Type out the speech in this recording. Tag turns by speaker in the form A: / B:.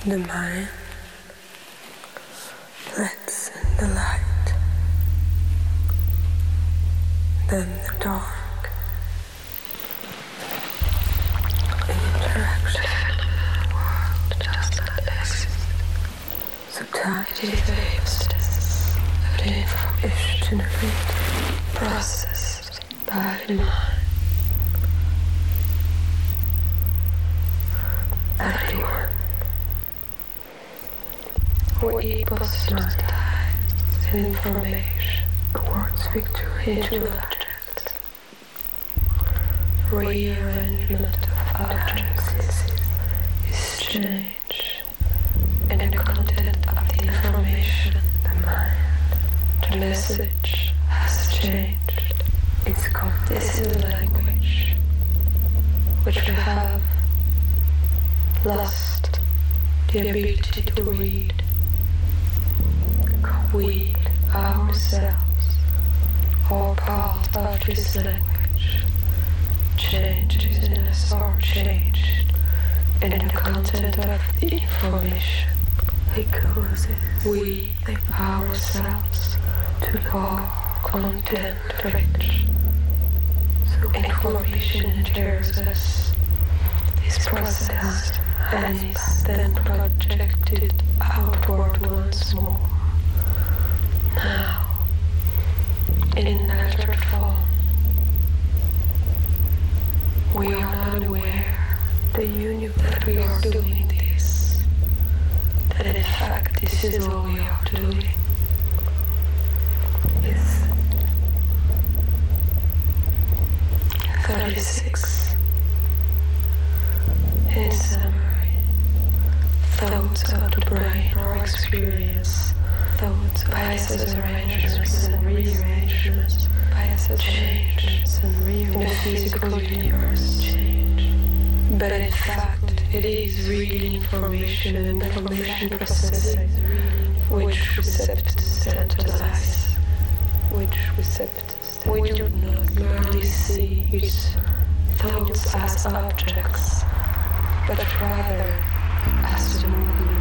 A: The mind lets in the light, then the dark, interaction.
B: The world does not exist.
A: Subtitle
B: It is a hostess of the information
A: generated,
B: processed by the mind.
A: everyone.
B: We postmodern information
A: Awards victory
B: into objects. Rearrangement of objects is change in the content of the information.
A: the mind.
B: The message has changed.
A: It's called
B: This is a language which we have lost the ability to read. We, ourselves, are part of this language. Changes in us are changed in the content of the information.
A: because
B: We, ourselves, are content rich.
A: so
B: Information enters us, is processed, and is then projected outward once more. Now, in altered form, we are not aware
A: the universe
B: that we are doing this, that in fact this is all we are doing.
A: is
B: 36. In summary, thoughts of the brain or experience, thoughts, biases, arrangements and rearrangements, biases, changes and rearrangements in the physical universe change. But in fact, it is really information and information processing which receptors tantalize, which receptors we do not merely see its thoughts as objects, but rather as the movement